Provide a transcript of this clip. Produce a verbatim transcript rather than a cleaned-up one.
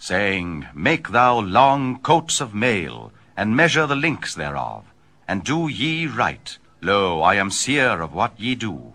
saying, Make thou long coats of mail, and measure the links thereof, and do ye right. Lo, I am seer of what ye do.